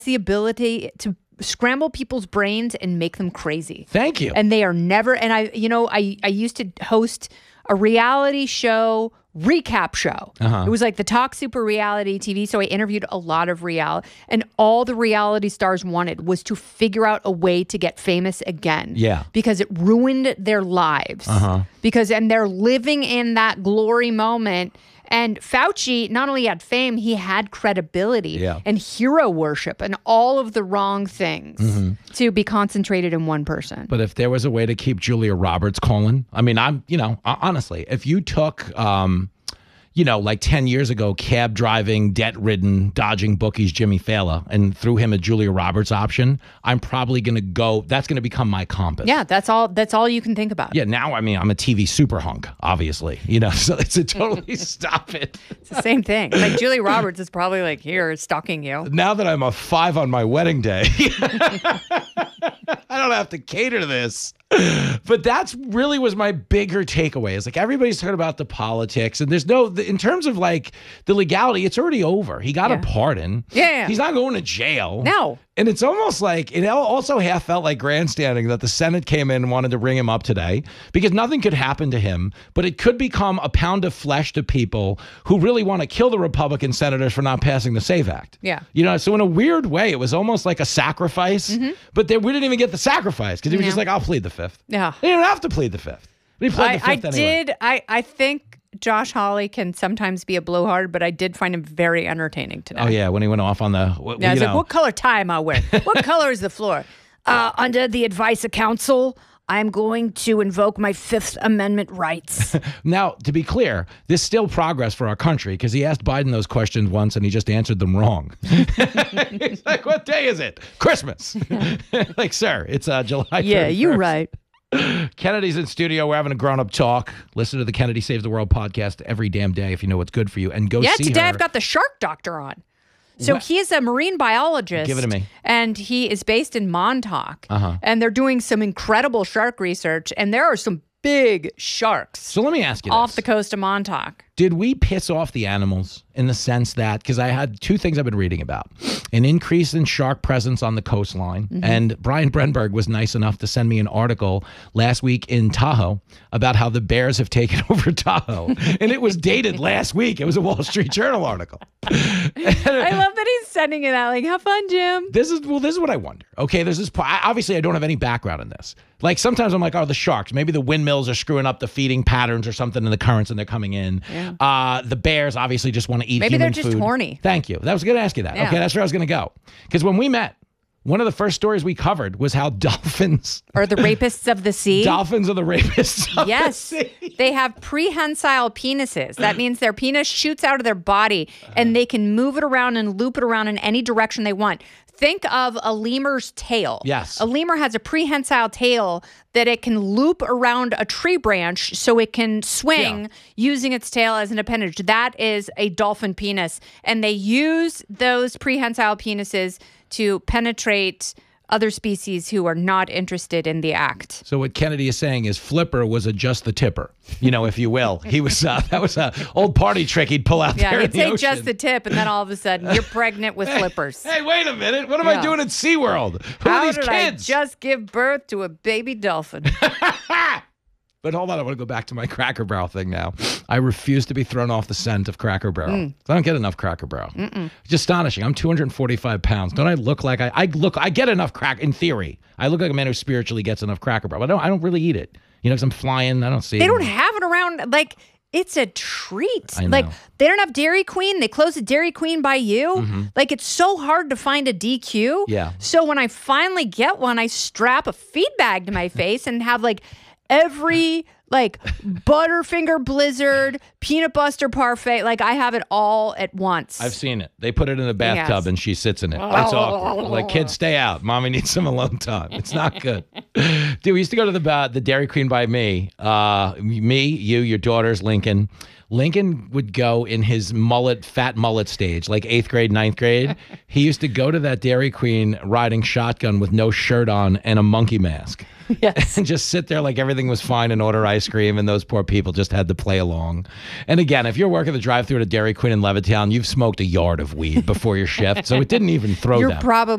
the ability to scramble people's brains and make them crazy. Thank you. And they are never, and I used to host a reality show, recap show. It was like the Talk Super reality TV. So I interviewed a lot of reality, and all the reality stars wanted was to figure out a way to get famous again. Yeah. Because it ruined their lives. And they're living in that glory moment. And Fauci not only had fame, he had credibility and hero worship and all of the wrong things to be concentrated in one person. But if there was a way to keep Julia Roberts calling, I mean, honestly, if you took, like 10 years ago, cab driving, debt ridden, dodging bookies, Jimmy Fallon, and threw him a Julia Roberts option, I'm probably going to go, that's going to become my compass. Yeah, that's all you can think about. Yeah, now, I mean, I'm a TV super hunk, obviously, so it's a totally stop it. It's the same thing. Like Julia Roberts is probably like, here, stalking you. Now that I'm a 5 on my wedding day, I don't have to cater to this. But that's really was my bigger takeaway. It's like everybody's talking about the politics, and there's in terms of like the legality, it's already over. He got a pardon. Yeah. He's not going to jail. No. And it's almost like, it also half felt like grandstanding that the Senate came in and wanted to bring him up today because nothing could happen to him, but it could become a pound of flesh to people who really want to kill the Republican senators for not passing the SAVE Act. Yeah. So in a weird way, it was almost like a sacrifice, but we didn't even get the sacrifice because he was just like, I'll plead the fifth. Yeah. He didn't have to plead the fifth. But he pled the fifth anyway. I think Josh Hawley can sometimes be a blowhard, but I did find him very entertaining today. Oh, yeah, when he went off on the... I was like, what color tie am I wearing? What color is the floor? Under the advice of counsel, I'm going to invoke my Fifth Amendment rights. Now, to be clear, there's still progress for our country because he asked Biden those questions once and he just answered them wrong. He's like, what day is it? Christmas. Like, sir, it's July 31st. Yeah, you're right. Kennedy's in studio. We're having a grown-up talk. Listen to the Kennedy Saves the World podcast every damn day if you know what's good for you. And go see her. Yeah, today I've got the shark doctor on. So he's a marine biologist. Give it to me. And he is based in Montauk. And they're doing some incredible shark research. And there are some big sharks. So let me ask you off the coast of Montauk. Did we piss off the animals in the sense that, because I had two things I've been reading about, an increase in shark presence on the coastline, and Brian Brenberg was nice enough to send me an article last week in Tahoe about how the bears have taken over Tahoe, and it was dated last week. It was a Wall Street Journal article. I love that he's sending it out like, have fun, Jim. This is what I wonder. Okay, there's this obviously I don't have any background in this. Like sometimes I'm like, oh, the sharks, maybe the windmills are screwing up the feeding patterns or something in the currents and they're coming in. Yeah. The bears obviously just want to eat maybe human they're just food. horny. Thank you. I was going to ask you that. Yeah. Okay, that's where I was going to go. Because when we met, one of the first stories we covered was how dolphins are the rapists of the sea. Dolphins are the rapists of the sea. They have prehensile penises. That means their penis shoots out of their body and they can move it around and loop it around in any direction they want. Think of a lemur's tail. Yes. A lemur has a prehensile tail that it can loop around a tree branch so it can swing using its tail as an appendage. That is a dolphin penis. And they use those prehensile penises to penetrate other species who are not interested in the act. So what Kennedy is saying is Flipper was a just the tipper, if you will. He was that was a old party trick he'd pull out there in the ocean. He'd say just the tip, and then all of a sudden you're pregnant with flippers. Hey, wait a minute! What am I doing at SeaWorld? Who are these kids? How did I just give birth to a baby dolphin? But hold on, I want to go back to my Cracker Barrel thing now. I refuse to be thrown off the scent of Cracker Barrel. I don't get enough Cracker Barrel. It's astonishing. I'm 245 pounds. Don't I look like I get enough in theory. I look like a man who spiritually gets enough Cracker Barrel. But I don't really eat it. Because I'm flying. I don't see it. They don't have it around. Like, it's a treat. I know. Like, they don't have Dairy Queen. They closed a Dairy Queen by you. Like, it's so hard to find a DQ. Yeah. So when I finally get one, I strap a feed bag to my face and have, every... Butterfinger Blizzard, Peanut Buster Parfait. I have it all at once. I've seen it. They put it in a bathtub and she sits in it. It's awkward. Kids, stay out. Mommy needs some alone time. It's not good. Dude, we used to go to the Dairy Queen by me. Me, you, your daughters, Lincoln. Lincoln would go in his fat mullet stage, like 8th grade, 9th grade. He used to go to that Dairy Queen riding shotgun with no shirt on and a monkey mask. Yes. and just sit there like everything was fine and order ice cream, and those poor people just had to play along. And again, if you're working the drive-thru at a Dairy Queen in Levittown, you've smoked a yard of weed before your shift, so it didn't even throw You're them. probably